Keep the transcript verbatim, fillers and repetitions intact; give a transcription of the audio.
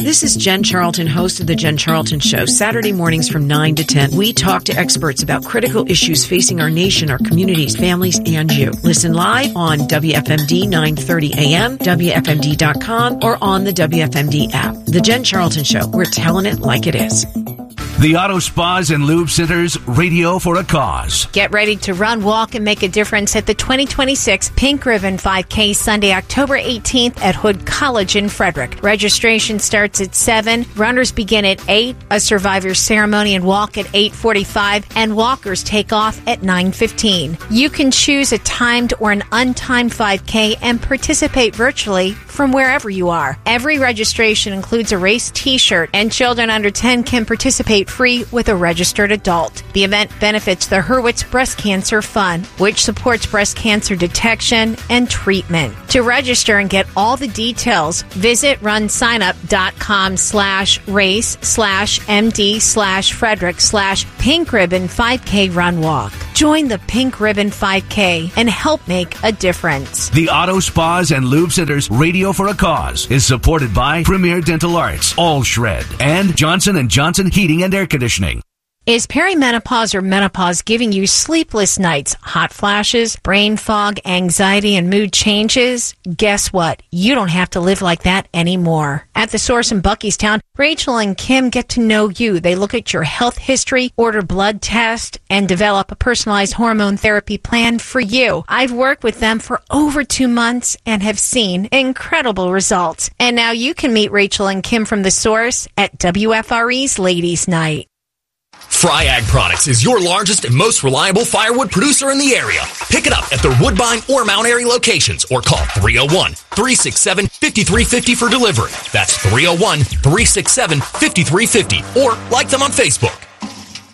This is Jen Charlton, host of The Jen Charlton Show. Saturday mornings from nine to ten, we talk to experts about critical issues facing our nation, our communities, families, and you. Listen live on W F M D nine thirty A M, W F M D dot com, or on the W F M D app. The Jen Charlton Show. We're telling it like it is. The Auto Spas and Lube Center's Radio for a Cause. Get ready to run, walk, and make a difference at the twenty twenty-six Pink Ribbon five K Sunday, October eighteenth at Hood College in Frederick. Registration starts at seven. Runners begin at eight. A survivor ceremony and walk at eight forty-five. And walkers take off at nine fifteen. You can choose a timed or an untimed five K and participate virtually from wherever you are. Every registration includes a race t-shirt, and children under ten can participate free with a registered adult. The event benefits the Hurwitz Breast Cancer Fund, which supports breast cancer detection and treatment. To register and get all the details, visit runsignup.com slash race slash MD slash Frederick slash Pink Ribbon five K Run Walk. Join the Pink Ribbon five K and help make a difference. The Auto Spas and Lube Center's Radio for a Cause is supported by Premier Dental Arts, All Shred, and Johnson and Johnson Heating and Air Conditioning. Is perimenopause or menopause giving you sleepless nights, hot flashes, brain fog, anxiety, and mood changes? Guess what? You don't have to live like that anymore. At the Source in Buckystown, Rachel and Kim get to know you. They look at your health history, order blood tests, and develop a personalized hormone therapy plan for you. I've worked with them for over two months and have seen incredible results. And now you can meet Rachel and Kim from the Source at W F R E's Ladies' Night. Fry Ag Products is your largest and most reliable firewood producer in the area. Pick it up at their Woodbine or Mount Airy locations or call three oh one, three six seven, five three five oh for delivery. That's three oh one, three six seven, five three five oh or like them on Facebook.